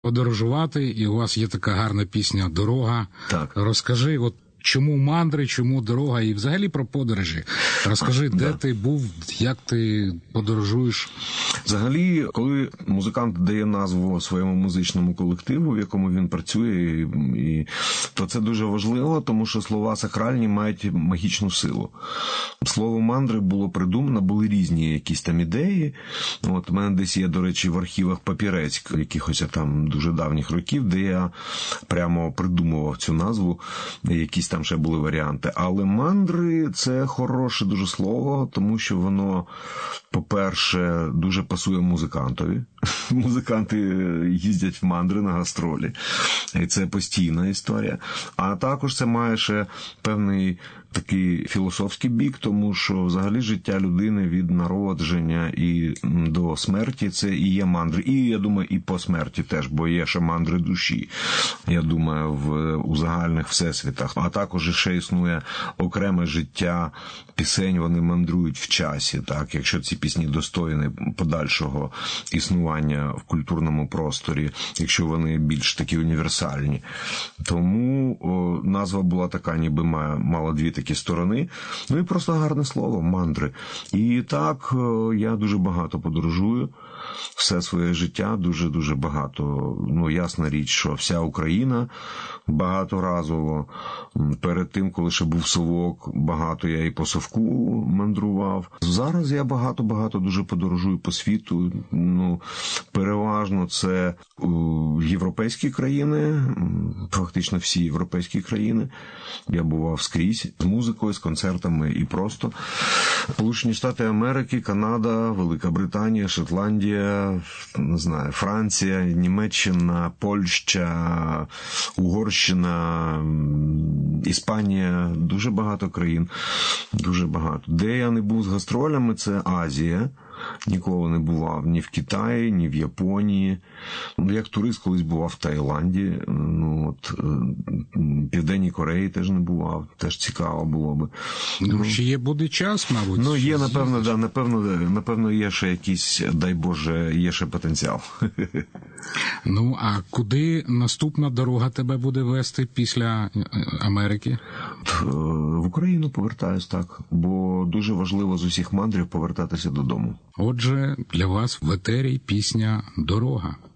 подорожувати, і у вас є така гарна пісня «Дорога». Так. Розкажи, от чому мандри, чому дорога і взагалі про подорожі. Розкажи, де ти був, як ти подорожуєш? Взагалі, коли музикант дає назву своєму музичному колективу, в якому він працює, то це дуже важливо, тому що слова сакральні мають магічну силу. Слово мандри було придумано, були різні якісь там ідеї. От у мене десь є, до речі, в архівах папірець якихось там дуже давніх років, де я прямо придумував цю назву, якісь там ще були варіанти. Але мандри – це хороше дуже слово, тому що воно, по-перше, дуже пасує музикантові. Музиканти їздять в мандри на гастролі. І це постійна історія. А також це має ще певний такий філософський бік, тому що взагалі життя людини від народження і до смерті – це і є мандри. І, я думаю, і по смерті теж, бо є ще мандри душі, я думаю, у загальних всесвітах. А також ще існує окреме життя пісень, вони мандрують в часі, так, якщо ці пісні достойні подальшого існування в культурному просторі, якщо вони більш такі універсальні. Тому назва була така, ніби мала дві такі сторони. Ну і просто гарне слово – мандри. І так, я дуже багато подорожую. Все своє життя дуже-дуже багато. Ну, ясна річ, що вся Україна багаторазово. Перед тим, коли ще був совок, багато я і по совку мандрував. Зараз я багато дуже подорожую по світу. Ну, переважно це європейські країни, фактично всі європейські країни. Я бував скрізь з музикою, з концертами і просто. Сполучені Штати Америки, Канада, Велика Британія, Шотландія, не знаю, Франція, Німеччина, Польща, Угорщина, Іспанія, дуже багато країн, дуже багато. Де я не був з гастролями, це Азія. Ніколи не бував ні в Китаї, ні в Японії. Як турист колись бував в Таїланді, в Південній Кореї теж не бував, теж цікаво було би. Ну, ще є буде час, мабуть. Ну, є, напевно, да, напевно, є ще якийсь, дай Боже, є ще потенціал. Ну, а куди наступна дорога тебе буде вести після Америки? В Україну повертаюсь, так, бо дуже важливо з усіх мандрів повертатися додому. Отже, для вас в етері пісня «Дорога».